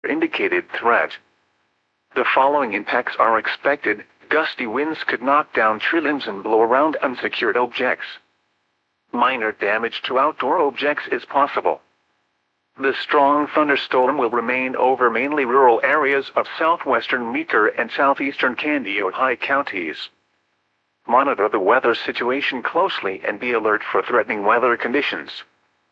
indicated threat. The following impacts are expected. Gusty winds could knock down tree limbs and blow around unsecured objects. Minor damage to outdoor objects is possible. The strong thunderstorm will remain over mainly rural areas of southwestern Meeker and southeastern Kandiyohi counties. Monitor the weather situation closely and be alert for threatening weather conditions.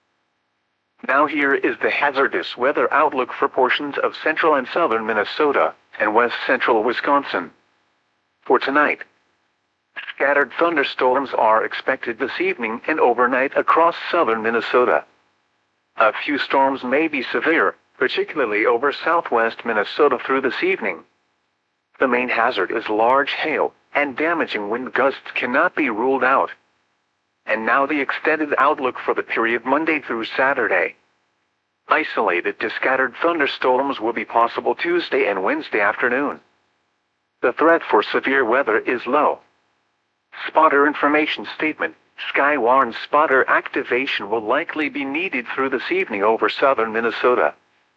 Now here is the hazardous weather outlook for portions of central and southern Minnesota and west central Wisconsin. For tonight, scattered thunderstorms are expected this evening and overnight across southern Minnesota. A few storms may be severe, particularly over southwest Minnesota through this evening. The main hazard is large hail, and damaging wind gusts cannot be ruled out. And now the extended outlook for the period Monday through Saturday. Isolated to scattered thunderstorms will be possible Tuesday and Wednesday afternoon. The threat for severe weather is low. Spotter information statement. Skywarn spotter activation will likely be needed through this evening over southern Minnesota.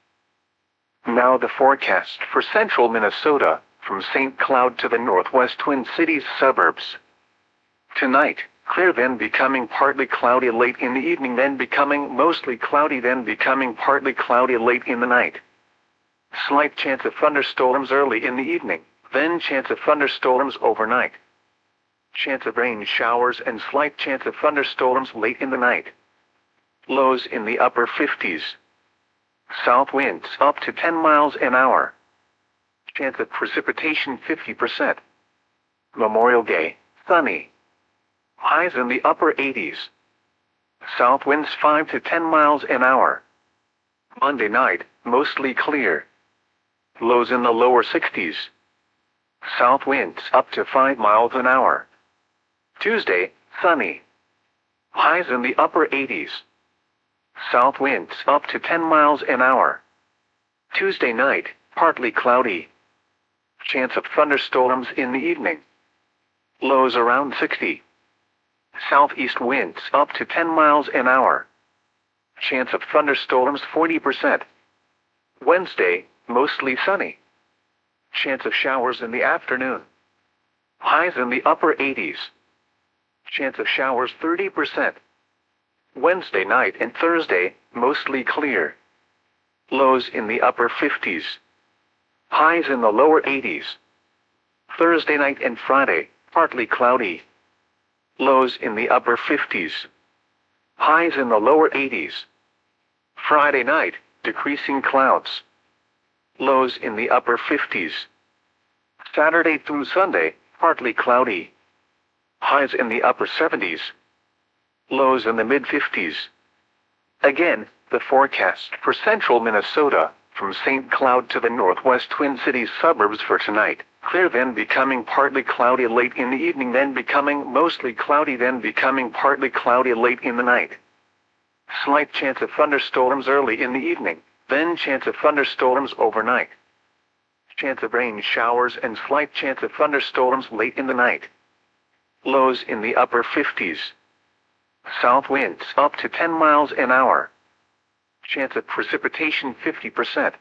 Now the forecast for central Minnesota, from St. Cloud to the northwest Twin Cities suburbs. Tonight, clear, then becoming partly cloudy late in the evening, then becoming mostly cloudy, then becoming partly cloudy late in the night. Slight chance of thunderstorms early in the evening, then chance of thunderstorms overnight. Chance of rain showers and slight chance of thunderstorms late in the night. Lows in the upper 50s. South winds up to 10 miles an hour. Chance of precipitation 50%. Memorial Day, sunny. Highs in the upper 80s. South winds 5 to 10 miles an hour. Monday night, mostly clear. Lows in the lower 60s. South winds up to 5 miles an hour. Tuesday, sunny. Highs in the upper 80s. South winds up to 10 miles an hour. Tuesday night, partly cloudy. Chance of thunderstorms in the evening. Lows around 60. Southeast winds up to 10 miles an hour. Chance of thunderstorms 40%. Wednesday, mostly sunny. Chance of showers in the afternoon. Highs in the upper 80s. Chance of showers 30%. Wednesday night and Thursday, mostly clear. Lows in the upper 50s. Highs in the lower 80s. Thursday night and Friday, partly cloudy. Lows in the upper 50s. Highs in the lower 80s. Friday night, decreasing clouds. Lows in the upper 50s. Saturday through Sunday, partly cloudy. Highs in the upper 70s. Lows in the mid-50s. Again, the forecast for central Minnesota, from St. Cloud to the northwest Twin Cities suburbs for tonight. Clear, then becoming partly cloudy late in the evening, then becoming mostly cloudy, then becoming partly cloudy late in the night. Slight chance of thunderstorms early in the evening, then chance of thunderstorms overnight. Chance of rain showers and slight chance of thunderstorms late in the night. Lows in the upper 50s. South winds up to 10 miles an hour. Chance of precipitation 50%.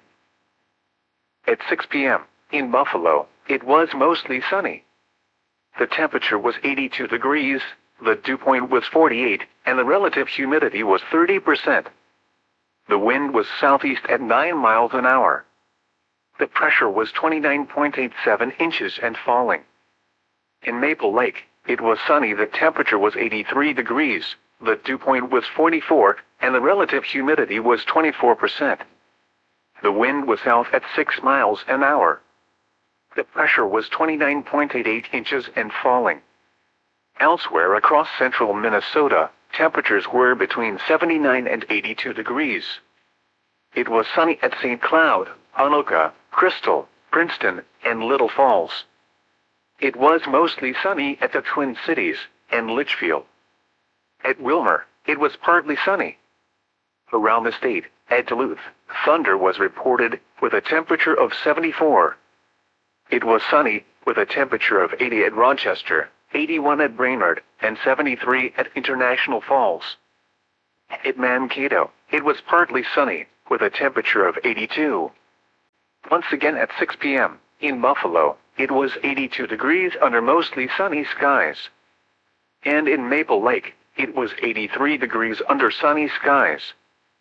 At 6 p.m., in Buffalo, it was mostly sunny. The temperature was 82 degrees, the dew point was 48, and the relative humidity was 30%. The wind was southeast at 9 miles an hour. The pressure was 29.87 inches and falling. In Maple Lake, it was sunny. The temperature was 83 degrees, the dew point was 44, and the relative humidity was 24%. The wind was south at 6 miles an hour. The pressure was 29.88 inches and falling. Elsewhere across central Minnesota, temperatures were between 79 and 82 degrees. It was sunny at St. Cloud, Anoka, Crystal, Princeton, and Little Falls. It was mostly sunny at the Twin Cities and Litchfield. At Wilmer, it was partly sunny. Around the state, at Duluth, thunder was reported with a temperature of 74. It was sunny with a temperature of 80 at Rochester, 81 at Brainerd, and 73 at International Falls. At Mankato, it was partly sunny with a temperature of 82. Once again at 6 p.m., in Buffalo, it was 82 degrees under mostly sunny skies. And in Maple Lake, it was 83 degrees under sunny skies.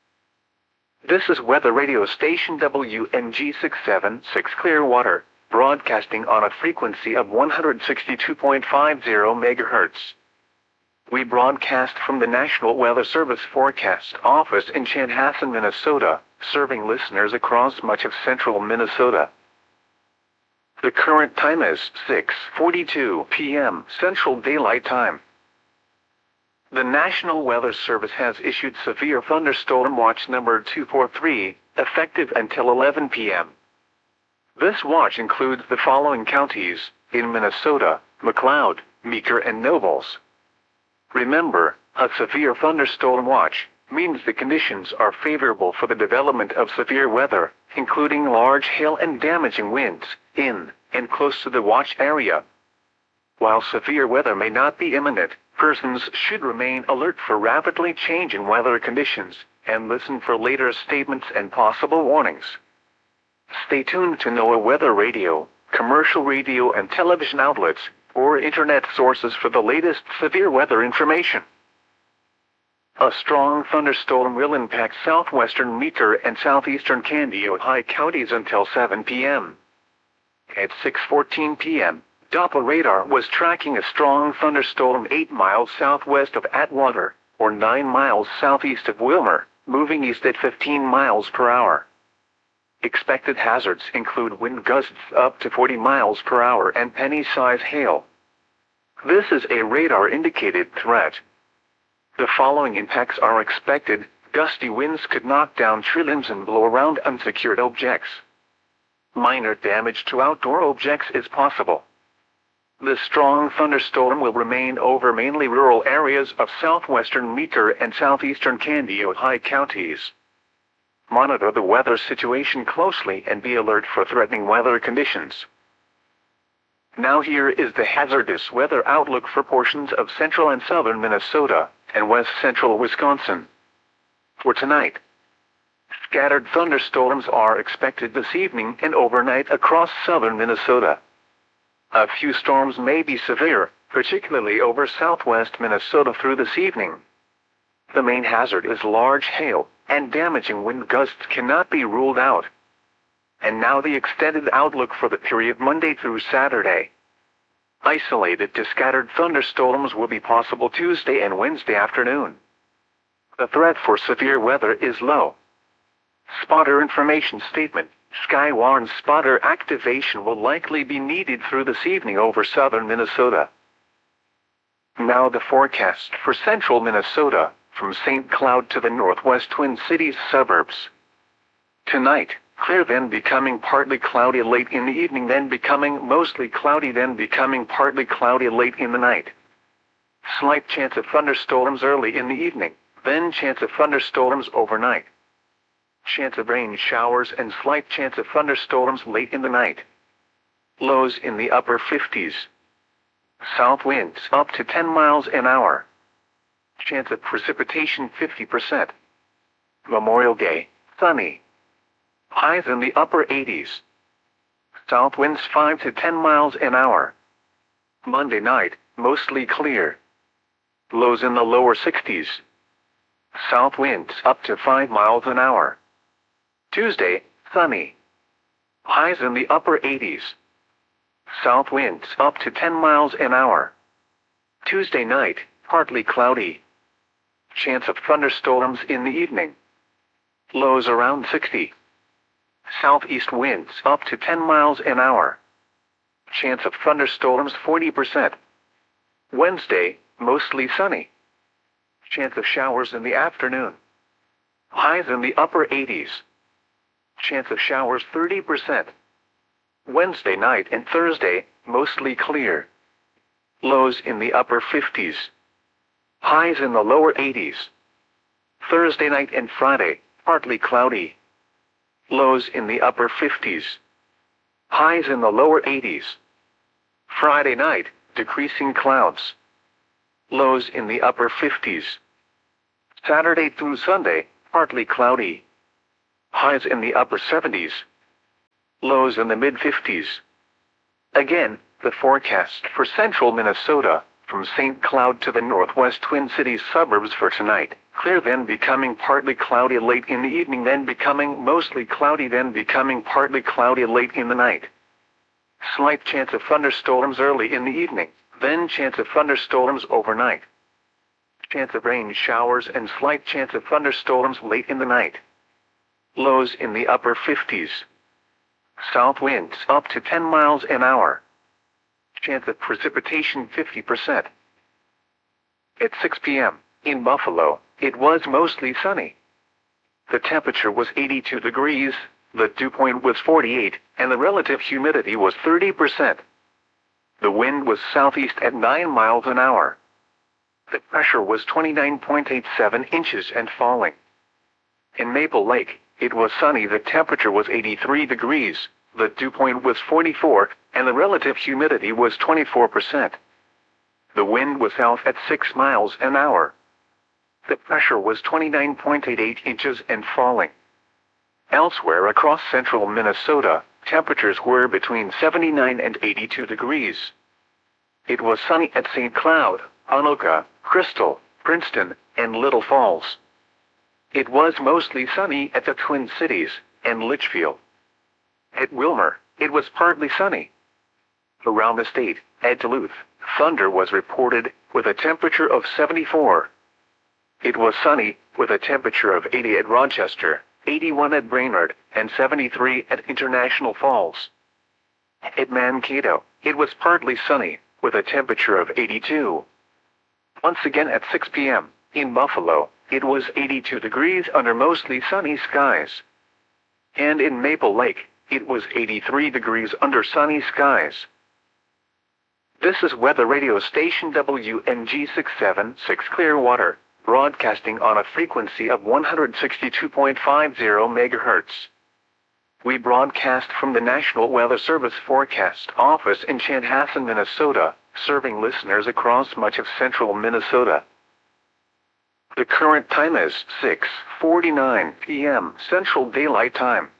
This is weather radio station WMG 676 Clearwater, broadcasting on a frequency of 162.50 MHz. We broadcast from the National Weather Service Forecast Office in Chanhassen, Minnesota, serving listeners across much of central Minnesota. The current time is 6:42 p.m. Central Daylight Time. The National Weather Service has issued Severe Thunderstorm Watch number 243, effective until 11 p.m. This watch includes the following counties in Minnesota: McLeod, Meeker, and Nobles. Remember, a severe thunderstorm watch means the conditions are favorable for the development of severe weather, including large hail and damaging winds, in and close to the watch area. While severe weather may not be imminent, persons should remain alert for rapidly changing weather conditions, and listen for later statements and possible warnings. Stay tuned to NOAA Weather Radio, commercial radio and television outlets, or internet sources for the latest severe weather information. A strong thunderstorm will impact southwestern Meeker and southeastern Kandiyohi counties until 7 p.m. At 6:14 p.m., Doppler radar was tracking a strong thunderstorm 8 miles southwest of Atwater, or 9 miles southeast of Wilmer, moving east at 15 miles per hour. Expected hazards include wind gusts up to 40 miles per hour and penny-size hail. This is a radar-indicated threat. The following impacts are expected. Gusty winds could knock down tree limbs and blow around unsecured objects. Minor damage to outdoor objects is possible. The strong thunderstorm will remain over mainly rural areas of southwestern Meeker and southeastern Kandiyohi counties. Monitor the weather situation closely and be alert for threatening weather conditions. Now here is the hazardous weather outlook for portions of central and southern Minnesota and west central Wisconsin. For tonight, scattered thunderstorms are expected this evening and overnight across southern Minnesota. A few storms may be severe, particularly over southwest Minnesota through this evening. The main hazard is large hail, and damaging wind gusts cannot be ruled out. And now the extended outlook for the period Monday through Saturday. Isolated to scattered thunderstorms will be possible Tuesday and Wednesday afternoon. The threat for severe weather is low. Spotter information statement. Skywarn spotter activation will likely be needed through this evening over southern Minnesota. Now the forecast for central Minnesota, from St. Cloud to the northwest Twin Cities suburbs. Tonight, clear, then becoming partly cloudy late in the evening, then becoming mostly cloudy, then becoming partly cloudy late in the night. Slight chance of thunderstorms early in the evening, then chance of thunderstorms overnight. Chance of rain showers and slight chance of thunderstorms late in the night. Lows in the upper 50s. South winds up to 10 miles an hour. Chance of precipitation 50%. Memorial Day, sunny. Highs in the upper 80s. South winds 5 to 10 miles an hour. Monday night, mostly clear. Lows in the lower 60s. South winds up to 5 miles an hour. Tuesday, sunny. Highs in the upper 80s. South winds up to 10 miles an hour. Tuesday night, partly cloudy. Chance of thunderstorms in the evening. Lows around 60. Southeast winds up to 10 miles an hour. Chance of thunderstorms 40%. Wednesday, mostly sunny. Chance of showers in the afternoon. Highs in the upper 80s. Chance of showers 30%. Wednesday night and Thursday, mostly clear. Lows in the upper 50s. Highs in the lower 80s. Thursday night and Friday, partly cloudy. Lows in the upper 50s. Highs in the lower 80s. Friday night, decreasing clouds. Lows in the upper 50s. Saturday through Sunday, partly cloudy. Highs in the upper 70s. Lows in the mid-50s. Again, the forecast for central Minnesota, from St. Cloud to the northwest Twin Cities suburbs for tonight: clear, then becoming partly cloudy late in the evening, then becoming mostly cloudy, then becoming partly cloudy late in the night. Slight chance of thunderstorms early in the evening, then chance of thunderstorms overnight. Chance of rain showers and slight chance of thunderstorms late in the night. Lows in the upper 50s. South winds up to 10 miles an hour. Chance of precipitation 50%. At 6 p.m., in Buffalo, it was mostly sunny. The temperature was 82 degrees, the dew point was 48, and the relative humidity was 30%. The wind was southeast at 9 miles an hour. The pressure was 29.87 inches and falling. In Maple Lake, it was sunny. The temperature was 83 degrees, the dew point was 44, and the relative humidity was 24%. The wind was south at 6 miles an hour. The pressure was 29.88 inches and falling. Elsewhere across central Minnesota, temperatures were between 79 and 82 degrees. It was sunny at St. Cloud, Anoka, Crystal, Princeton, and Little Falls. It was mostly sunny at the Twin Cities and Litchfield. At Wilmer, it was partly sunny. Around the state, at Duluth, thunder was reported, with a temperature of 74. It was sunny, with a temperature of 80 at Rochester, 81 at Brainerd, and 73 at International Falls. At Mankato, it was partly sunny, with a temperature of 82. Once again at 6 p.m., in Buffalo, it was 82 degrees under mostly sunny skies. And in Maple Lake, it was 83 degrees under sunny skies. This is weather radio station WNG 676 Clearwater, broadcasting on a frequency of 162.50 MHz. We broadcast from the National Weather Service Forecast Office in Chanhassen, Minnesota, serving listeners across much of central Minnesota. The current time is 6:49 p.m. Central Daylight Time.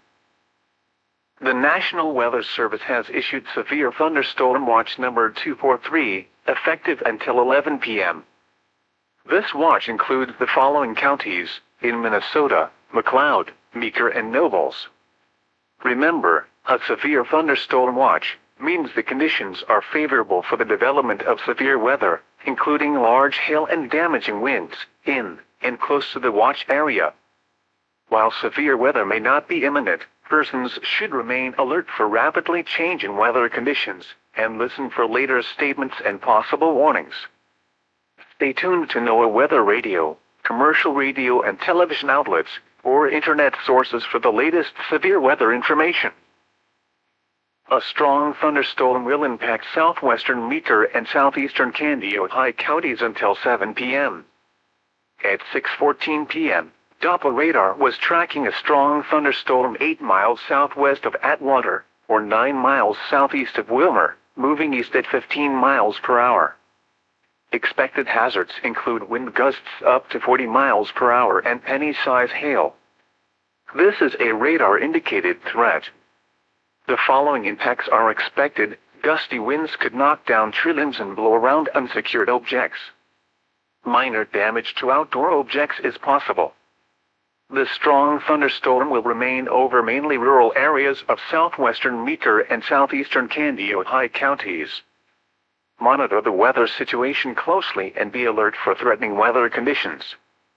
The National Weather Service has issued Severe Thunderstorm Watch number 243, effective until 11 p.m. This watch includes the following counties in Minnesota: McLeod, Meeker, and Nobles. Remember, a severe thunderstorm watch means the conditions are favorable for the development of severe weather, including large hail and damaging winds, in and close to the watch area. While severe weather may not be imminent, persons should remain alert for rapidly changing weather conditions, and listen for later statements and possible warnings. Stay tuned to NOAA Weather Radio, commercial radio and television outlets, or internet sources for the latest severe weather information. A strong thunderstorm will impact southwestern Meeker and southeastern Kandiyohi counties until 7 p.m. At 6:14 p.m., Doppler radar was tracking a strong thunderstorm 8 miles southwest of Atwater, or 9 miles southeast of Wilmer, moving east at 15 miles per hour. Expected hazards include wind gusts up to 40 miles per hour and penny-size hail. This is a radar-indicated threat. The following impacts are expected: gusty winds could knock down tree limbs and blow around unsecured objects. Minor damage to outdoor objects is possible. The strong thunderstorm will remain over mainly rural areas of southwestern Meeker and southeastern Kandiyohi counties. Monitor the weather situation closely and be alert for threatening weather conditions.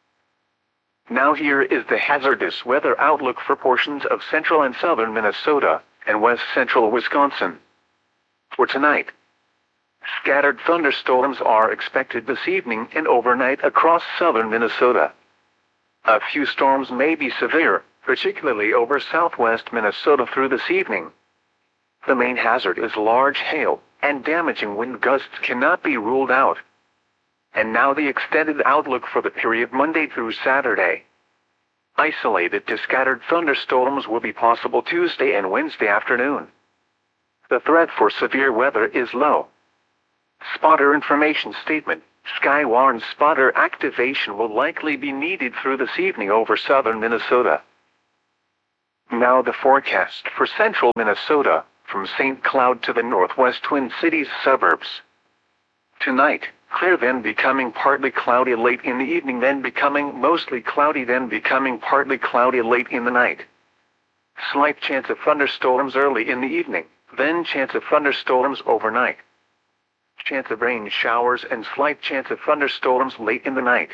Now here is the hazardous weather outlook for portions of central and southern Minnesota and west central Wisconsin. For tonight, scattered thunderstorms are expected this evening and overnight across southern Minnesota. A few storms may be severe, particularly over southwest Minnesota through this evening. The main hazard is large hail, and damaging wind gusts cannot be ruled out. And now the extended outlook for the period Monday through Saturday. Isolated to scattered thunderstorms will be possible Tuesday and Wednesday afternoon. The threat for severe weather is low. Spotter information statement: Skywarn spotter activation will likely be needed through this evening over southern Minnesota. Now the forecast for central Minnesota, from St. Cloud to the northwest Twin Cities suburbs. Tonight, clear, then becoming partly cloudy late in the evening, then becoming mostly cloudy, then becoming partly cloudy late in the night. Slight chance of thunderstorms early in the evening, then chance of thunderstorms overnight. Chance of rain showers and slight chance of thunderstorms late in the night.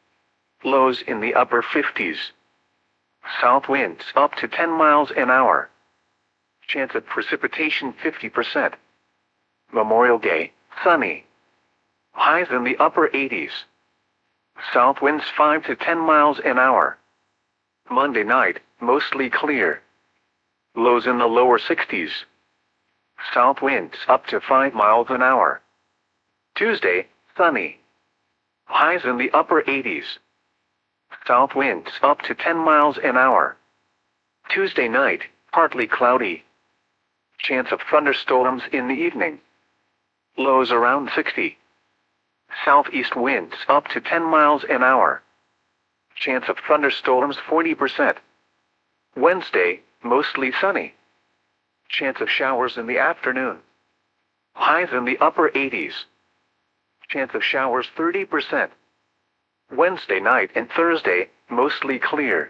Lows in the upper 50s. South winds up to 10 miles an hour. Chance of precipitation 50%. Memorial Day, sunny. Highs in the upper 80s. South winds 5 to 10 miles an hour. Monday night, mostly clear. Lows in the lower 60s. South winds up to 5 miles an hour. Tuesday, sunny. Highs in the upper 80s. South winds up to 10 miles an hour. Tuesday night, partly cloudy. Chance of thunderstorms in the evening. Lows around 60. Southeast winds up to 10 miles an hour. Chance of thunderstorms 40%. Wednesday, mostly sunny. Chance of showers in the afternoon. Highs in the upper 80s. Chance of showers 30%. Wednesday night and Thursday, mostly clear.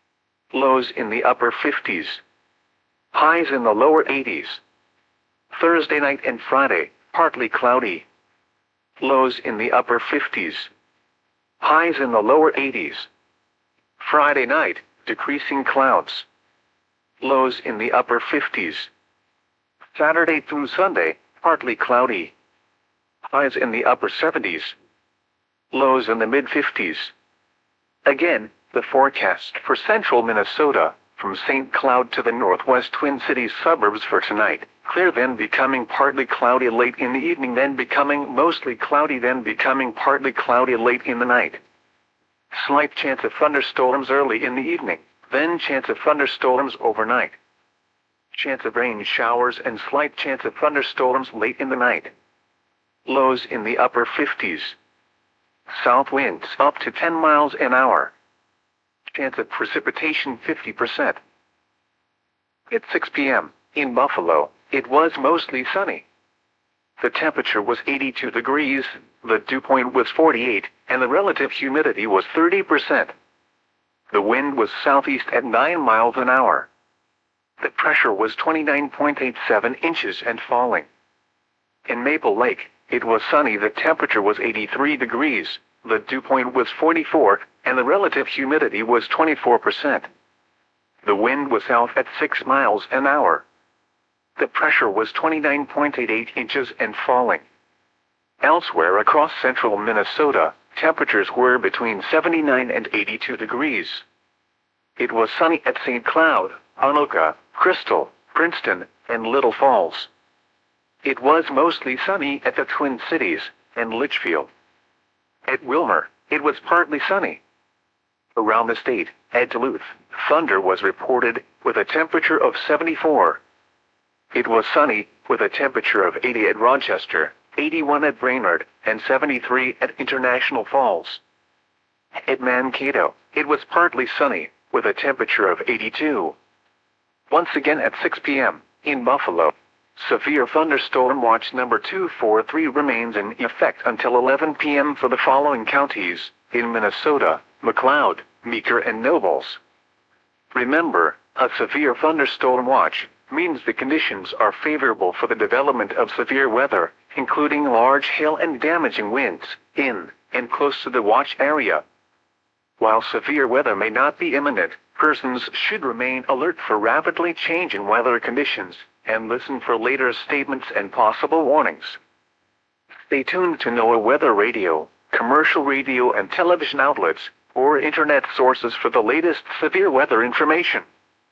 Lows in the upper 50s. Highs in the lower 80s. Thursday night and Friday, partly cloudy. Lows in the upper 50s. Highs in the lower 80s. Friday night, decreasing clouds. Lows in the upper 50s. Saturday through Sunday, partly cloudy. Highs in the upper 70s. Lows in the mid-50s. Again, the forecast for central Minnesota, from St. Cloud to the northwest Twin Cities suburbs for tonight. Clear, then becoming partly cloudy late in the evening, then becoming mostly cloudy, then becoming partly cloudy late in the night. Slight chance of thunderstorms early in the evening, then chance of thunderstorms overnight. Chance of rain showers and slight chance of thunderstorms late in the night. Lows in the upper 50s. South winds up to 10 miles an hour. Chance of precipitation 50%. At 6 p.m., in Buffalo, it was mostly sunny. The temperature was 82 degrees, the dew point was 48, and the relative humidity was 30%. The wind was southeast at 9 miles an hour. The pressure was 29.87 inches and falling. In Maple Lake, it was sunny. The temperature was 83 degrees, the dew point was 44, and the relative humidity was 24%. The wind was south at 6 miles an hour. The pressure was 29.88 inches and falling. Elsewhere across central Minnesota, temperatures were between 79 and 82 degrees. It was sunny at St. Cloud, Anoka, Crystal, Princeton, and Little Falls. It was mostly sunny at the Twin Cities and Litchfield. At Wilmer, it was partly sunny. Around the state, at Duluth, thunder was reported, with a temperature of 74. It was sunny, with a temperature of 80 at Rochester, 81 at Brainerd, and 73 at International Falls. At Mankato, it was partly sunny, with a temperature of 82. Once again at 6 p.m., in Buffalo, severe thunderstorm watch number 243 remains in effect until 11 p.m. for the following counties, in Minnesota: McLeod, Meeker, and Nobles. Remember, a severe thunderstorm watch means the conditions are favorable for the development of severe weather, including large hail and damaging winds, in and close to the watch area. While severe weather may not be imminent, persons should remain alert for rapidly changing weather conditions, and listen for later statements and possible warnings. Stay tuned to NOAA Weather Radio, commercial radio and television outlets, or internet sources for the latest severe weather information.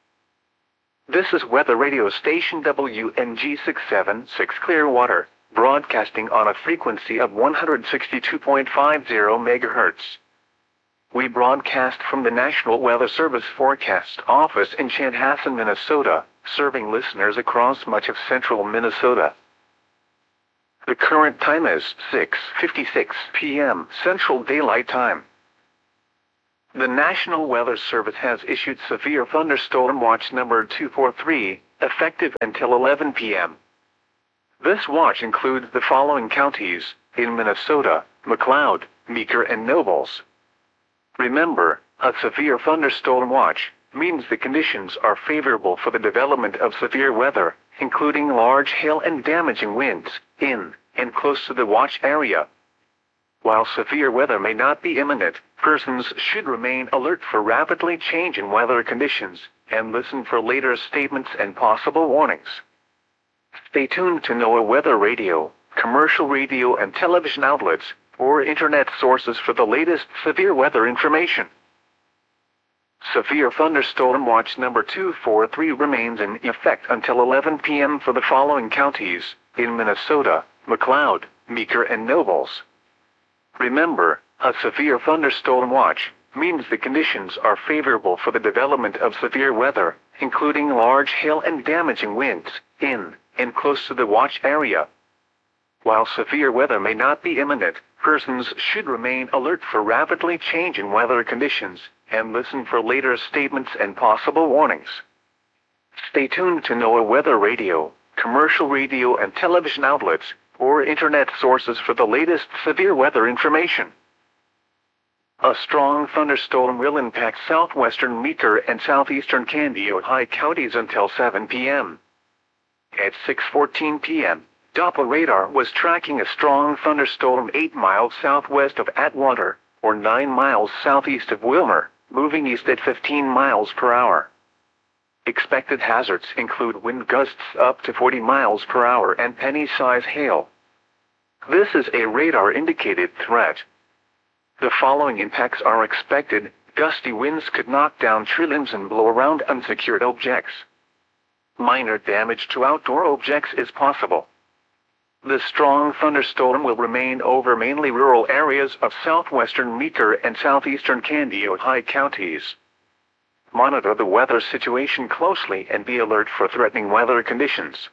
This is Weather Radio Station WNG 676 Clearwater, broadcasting on a frequency of 162.50 MHz. We broadcast from the National Weather Service Forecast Office in Chanhassen, Minnesota, serving listeners across much of central Minnesota. The current time is 6:56 p.m. Central Daylight Time. The National Weather Service has issued Severe Thunderstorm Watch number 243, effective until 11 p.m. This watch includes the following counties in Minnesota: McLeod, Meeker, and Nobles. Remember, a severe thunderstorm watch means the conditions are favorable for the development of severe weather, including large hail and damaging winds, in and close to the watch area. While severe weather may not be imminent, persons should remain alert for rapidly changing weather conditions and listen for later statements and possible warnings. Stay tuned to NOAA Weather Radio, commercial radio and television outlets, or internet sources for the latest severe weather information. Severe Thunderstorm Watch number 243 remains in effect until 11 p.m. for the following counties in Minnesota: McLeod, Meeker, and Nobles. Remember, a severe thunderstorm watch means the conditions are favorable for the development of severe weather, including large hail and damaging winds, in and close to the watch area. While severe weather may not be imminent, persons should remain alert for rapidly changing weather conditions and listen for later statements and possible warnings. Stay tuned to NOAA Weather Radio, commercial radio and television outlets, or internet sources for the latest severe weather information. A strong thunderstorm will impact southwestern Meeker and southeastern Kandiyohi counties until 7 p.m. At 6:14 p.m., Doppler radar was tracking a strong thunderstorm 8 miles southwest of Atwater, or 9 miles southeast of Wilmer, moving east at 15 miles per hour. Expected hazards include wind gusts up to 40 miles per hour and penny-size hail. This is a radar-indicated threat. The following impacts are expected: gusty winds could knock down tree limbs and blow around unsecured objects. Minor damage to outdoor objects is possible. The strong thunderstorm will remain over mainly rural areas of southwestern Meeker and southeastern Kandiyohi counties. Monitor the weather situation closely and be alert for threatening weather conditions.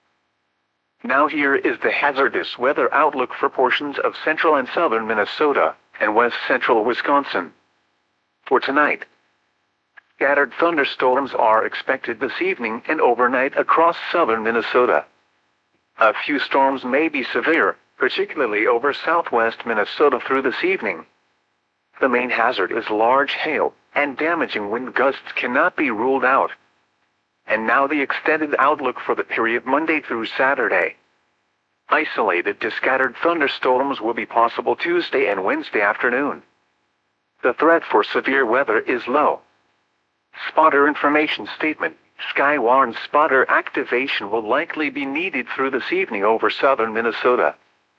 Now here is the hazardous weather outlook for portions of central and southern Minnesota and west central Wisconsin. For tonight, scattered thunderstorms are expected this evening and overnight across southern Minnesota. A few storms may be severe, particularly over southwest Minnesota through this evening. The main hazard is large hail, and damaging wind gusts cannot be ruled out. And now the extended outlook for the period Monday through Saturday. Isolated to scattered thunderstorms will be possible Tuesday and Wednesday afternoon. The threat for severe weather is low. Spotter information statement: Skywarn spotter activation will likely be needed through this evening over southern Minnesota.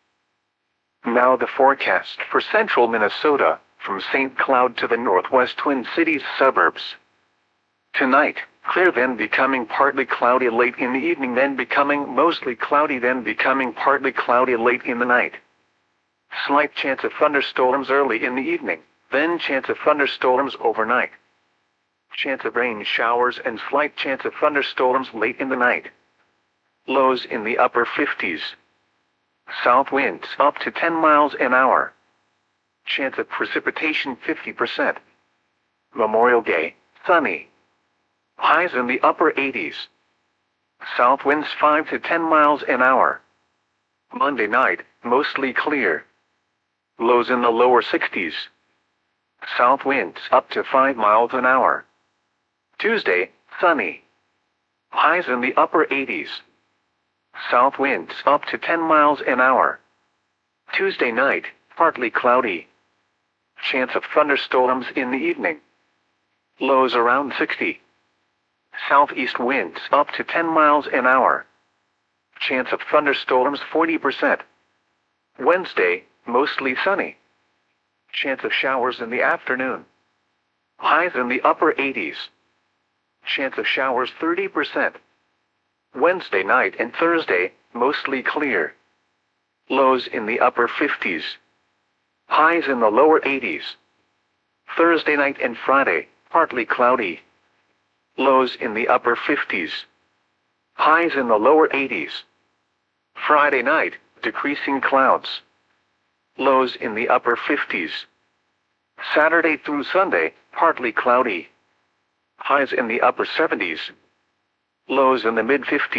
Now the forecast for central Minnesota, from St. Cloud to the northwest Twin Cities suburbs. Tonight, clear, then becoming partly cloudy late in the evening, then becoming mostly cloudy, then becoming partly cloudy late in the night. Slight chance of thunderstorms early in the evening, then chance of thunderstorms overnight. Chance of rain showers and slight chance of thunderstorms late in the night. Lows in the upper 50s. South winds up to 10 miles an hour. Chance of precipitation 50%. Memorial Day, sunny. Highs in the upper 80s. South winds 5 to 10 miles an hour. Monday night, mostly clear. Lows in the lower 60s. South winds up to 5 miles an hour. Tuesday, sunny. Highs in the upper 80s. South winds up to 10 miles an hour. Tuesday night, partly cloudy. Chance of thunderstorms in the evening. Lows around 60. Southeast winds up to 10 miles an hour. Chance of thunderstorms 40%. Wednesday, mostly sunny. Chance of showers in the afternoon. Highs in the upper 80s. Chance of showers 30%. Wednesday night and Thursday, mostly clear. Lows in the upper 50s. Highs in the lower 80s. Thursday night and Friday, partly cloudy. Lows in the upper 50s. Highs in the lower 80s. Friday night, decreasing clouds. Lows in the upper 50s. Saturday through Sunday, partly cloudy. Highs in the upper 70s. Lows in the mid 50s.